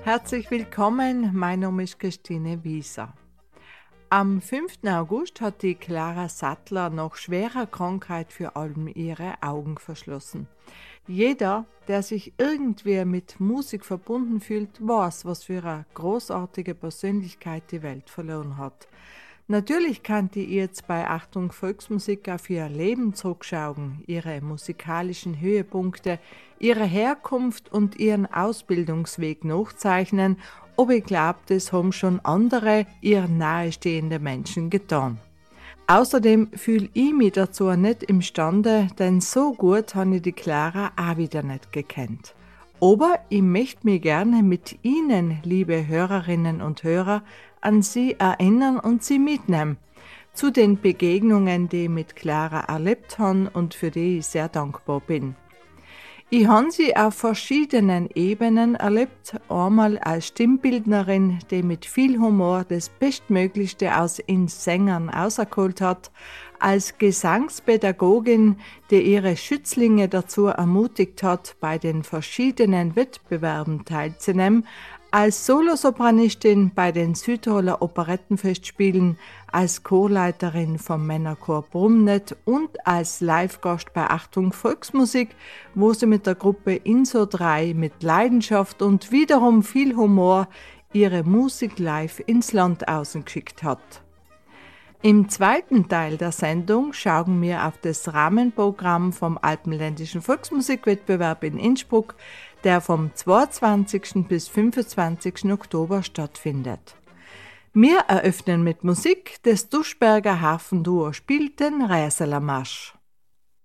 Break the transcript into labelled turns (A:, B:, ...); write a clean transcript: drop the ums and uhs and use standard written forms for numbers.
A: Herzlich willkommen, mein Name ist Christine Wieser. Am 5. August hat die Clara Sattler nach schwerer Krankheit für allem ihre Augen verschlossen. Jeder, der sich irgendwie mit Musik verbunden fühlt, weiß, was für eine großartige Persönlichkeit die Welt verloren hat. Natürlich kannte ihr jetzt bei Achtung Volksmusik auf ihr Leben zurückschauen, ihre musikalischen Höhepunkte, ihre Herkunft und ihren Ausbildungsweg nachzeichnen, aber ich glaube, das haben schon andere, ihr nahestehende Menschen getan. Außerdem fühle ich mich dazu nicht imstande, denn so gut habe ich die Clara auch wieder nicht gekannt. Aber ich möchte mich gerne mit Ihnen, liebe Hörerinnen und Hörer, an Sie erinnern und Sie mitnehmen. Zu den Begegnungen, die ich mit Clara erlebt habe und für die ich sehr dankbar bin. Ich habe sie auf verschiedenen Ebenen erlebt. Einmal als Stimmbildnerin, die mit viel Humor das Bestmöglichste aus uns Sängern auserkohlt hat, als Gesangspädagogin, die ihre Schützlinge dazu ermutigt hat, bei den verschiedenen Wettbewerben teilzunehmen, als Solosopranistin bei den Südtiroler Operettenfestspielen, als Chorleiterin vom Männerchor Brumnet und als Live-Gast bei Achtung Volksmusik, wo sie mit der Gruppe Inso 3 mit Leidenschaft und wiederum viel Humor ihre Musik live ins Land außen geschickt hat. Im zweiten Teil der Sendung schauen wir auf das Rahmenprogramm vom Alpenländischen Volksmusikwettbewerb in Innsbruck, der vom 22. bis 25. Oktober stattfindet. Wir eröffnen mit Musik. Das Duschberger Harfenduo spielt den Räseler Marsch.